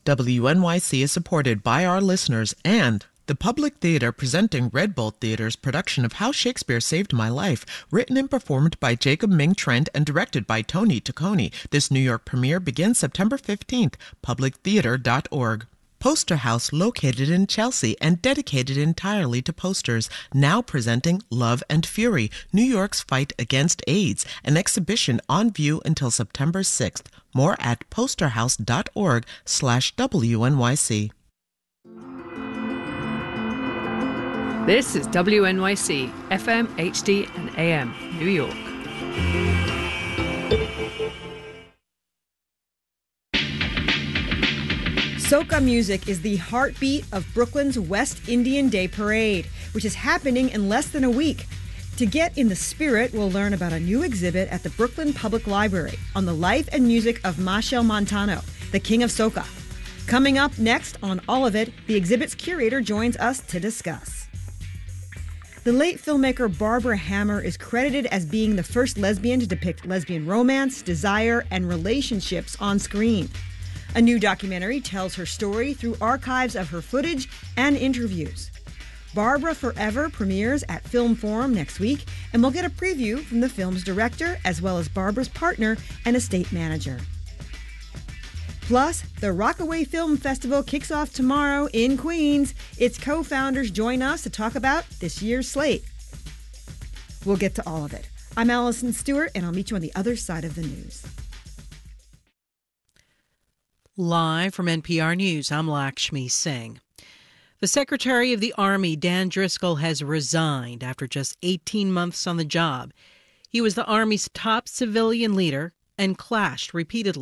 WNYC is supported by our listeners and the Public Theater presenting Red Bolt Theater's production of How Shakespeare Saved My Life, written and performed by Jacob Ming Trent and directed by Tony Taccone. This New York premiere begins September 15th, publictheater.org. Poster House, located in Chelsea and dedicated entirely to posters, now presenting Love and Fury, New York's Fight Against AIDS, an exhibition on view until September 6th. More at posterhouse.org/WNYC. This is WNYC, FM, HD, and AM, New York. Soca music is the heartbeat of Brooklyn's West Indian Day Parade, which is happening in less than a week. To get in the spirit, we'll learn about a new exhibit at the Brooklyn Public Library on the life and music of Machel Montano, the king of soca. Coming up next on All of It, the exhibit's curator joins us to discuss. The late filmmaker Barbara Hammer is credited as being the first lesbian to depict lesbian romance, desire, and relationships on screen. A new documentary tells her story through archives of her footage and interviews. Barbara Forever premieres at Film Forum next week, and we'll get a preview from the film's director as well as Barbara's partner and estate manager. Plus, the Rockaway Film Festival kicks off tomorrow in Queens. Its co-founders join us to talk about this year's slate. We'll get to all of it. I'm Allison Stewart, and I'll meet you on the other side of the news. Live from NPR News, I'm Lakshmi Singh. The Secretary of the Army, Dan Driscoll, has resigned after just 18 months on the job. He was the Army's top civilian leader and clashed repeatedly